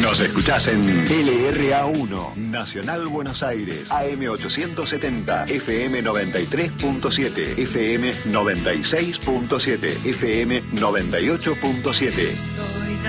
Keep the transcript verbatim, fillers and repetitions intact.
Nos escuchás en L R A uno, Nacional Buenos Aires, A M ochocientos setenta, F M noventa y tres punto siete, F M noventa y seis punto siete, F M noventa y ocho punto siete. Soy